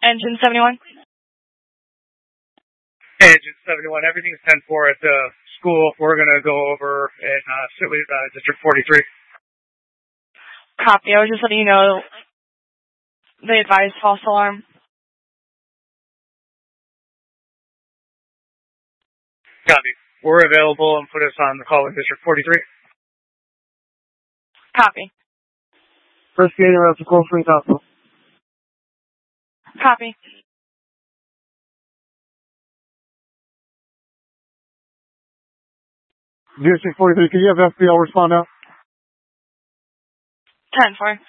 Engine 71. Hey, Engine 71. Everything's 10-4 at the school. We're going to go over and sit with District 43. Copy. I was just letting you know the advised false alarm. Copy. We're available and put us on the call with District 43. Copy. Investigating route to Cold Springs Hospital. Copy. District 43, can you have FPL respond now? 10-4.